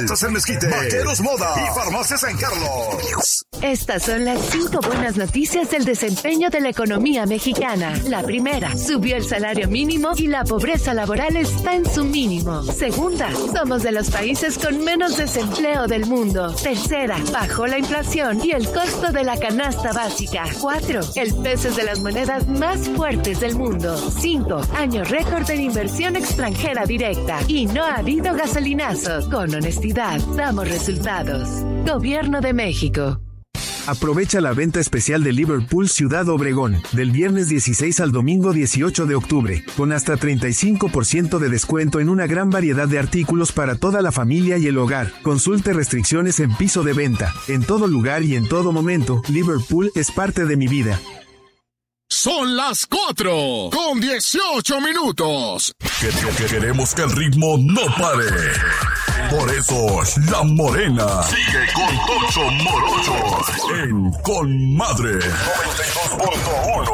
Automotrices El Mezquite, Vaqueros Moda y Farmacia San Carlos. Estas son las 5 buenas noticias del desempeño de la economía mexicana. La primera, subió el salario mínimo y la pobreza laboral está en su mínimo. Segunda, somos de los países con menos desempleo del mundo. Tercera, bajó la inflación y el costo de la canasta básica. 4, el peso es de las monedas más fuertes del mundo. 5, año récord en inversión extranjera directa. Y no ha habido gasolinazo. Con honestidad, damos resultados. Gobierno de México. Aprovecha la venta especial de Liverpool Ciudad Obregón, del viernes 16 al domingo 18 de octubre, con hasta 35% de descuento en una gran variedad de artículos para toda la familia y el hogar. Consulte restricciones en piso de venta. En todo lugar y en todo momento, Liverpool es parte de mi vida. Son las 4:18. Queremos que el ritmo no pare. Por eso, La Morena sigue con Tocho Morocho en Con Madre 92.1.